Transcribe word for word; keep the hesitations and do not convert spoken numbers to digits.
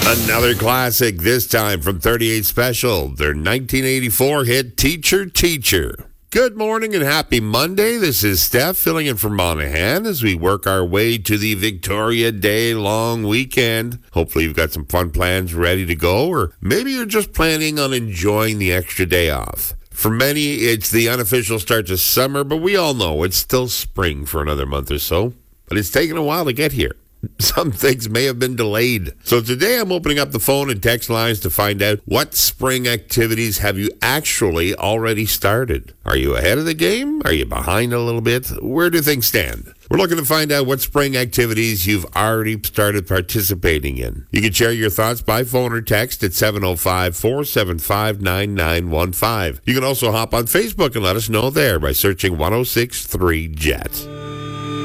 Another classic, this time from thirty-eight Special, their nineteen eighty-four hit Teacher, Teacher. Good morning and happy Monday. This is Steph filling in for Monahan as we work our way to the Victoria Day long weekend. Hopefully you've got some fun plans ready to go, or maybe you're just planning on enjoying the extra day off. For many, it's the unofficial start to summer, but we all know it's still spring for another month or so. But it's taken a while to get here. Some things may have been delayed. So today I'm opening up the phone and text lines to find out what spring activities have you actually already started. Are you ahead of the game? Are you behind a little bit? Where do things stand? We're looking to find out what spring activities you've already started participating in. You can share your thoughts by phone or text at seven oh five, four seven five, nine nine one five. You can also hop on Facebook and let us know there by searching one oh six point three Jet.